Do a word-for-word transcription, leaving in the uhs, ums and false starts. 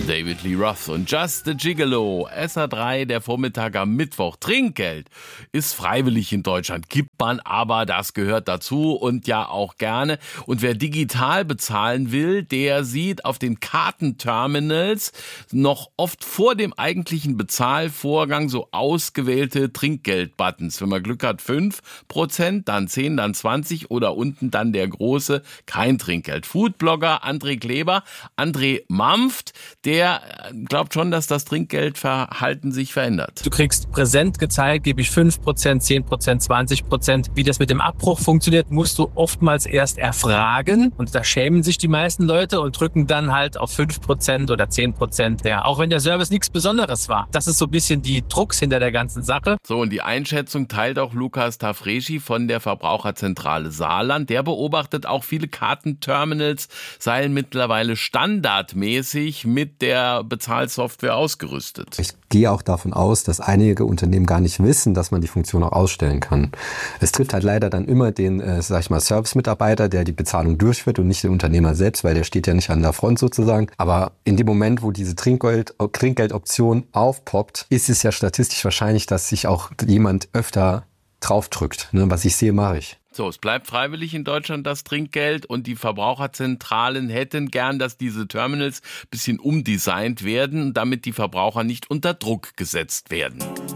David Lee Roth und Just a Gigolo. S R drei, der Vormittag am Mittwoch. Trinkgeld ist freiwillig in Deutschland, gibt man aber, das gehört dazu und ja auch gerne. Und wer digital bezahlen will, der sieht auf den Kartenterminals noch oft vor dem eigentlichen Bezahlvorgang so ausgewählte Trinkgeld-Buttons. Wenn man Glück hat, fünf Prozent, dann zehn, dann zwanzig oder unten dann der große, kein Trinkgeld. Foodblogger André Kleber, André mampft, der Der glaubt schon, dass das Trinkgeldverhalten sich verändert. Du kriegst präsent gezeigt, gebe ich fünf Prozent, zehn Prozent, zwanzig Prozent. Wie das mit dem Abbruch funktioniert, musst du oftmals erst erfragen. Und da schämen sich die meisten Leute und drücken dann halt auf fünf Prozent oder zehn Prozent. Ja, auch wenn der Service nichts Besonderes war. Das ist so ein bisschen die Drucks hinter der ganzen Sache. So, und die Einschätzung teilt auch Lukas Tafreschi von der Verbraucherzentrale Saarland. Der beobachtet auch, viele Kartenterminals seien mittlerweile standardmäßig mit der Bezahlsoftware ausgerüstet. Ich gehe auch davon aus, dass einige Unternehmen gar nicht wissen, dass man die Funktion auch ausstellen kann. Es trifft halt leider dann immer den, äh, sag ich mal, Service-Mitarbeiter, der die Bezahlung durchführt und nicht den Unternehmer selbst, weil der steht ja nicht an der Front sozusagen. Aber in dem Moment, wo diese Trinkgeld, Trinkgeldoption aufpoppt, ist es ja statistisch wahrscheinlich, dass sich auch jemand öfter draufdrückt. Ne? Was ich sehe, mache ich. So, es bleibt freiwillig in Deutschland, das Trinkgeld, und die Verbraucherzentralen hätten gern, dass diese Terminals ein bisschen umdesignt werden, damit die Verbraucher nicht unter Druck gesetzt werden.